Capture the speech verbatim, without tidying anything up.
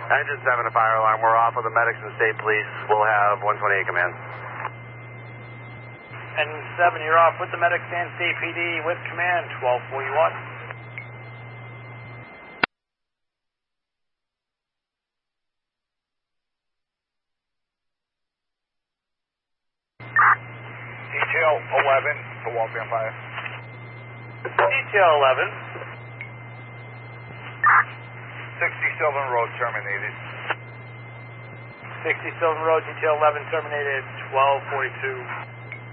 Engine seven, a fire alarm. We're off with the medics and state police. We'll have one twenty-eight command. Engine seven, you're off with the medics and state P D with command, twelve forty-one. Detail eleven to Waltham Fire. Detail eleven. sixty Sylvan Road terminated. sixty Sylvan Road, detail eleven terminated, twelve forty-two.